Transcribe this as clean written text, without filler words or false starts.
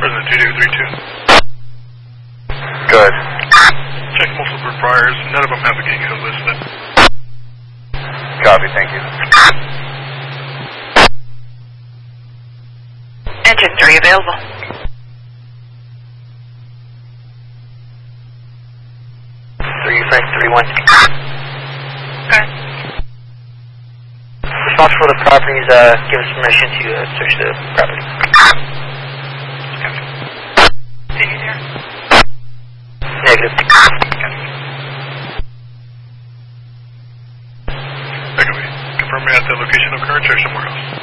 President 2232. Good. Check multiple proprietors. None of them have a gang code listed. Copy, thank you. Engine 3 available. Frank 31. Okay. Responsible for the properties, give us permission to search the property. See you there? Negative. Confirm me at the location of occurrence or somewhere else.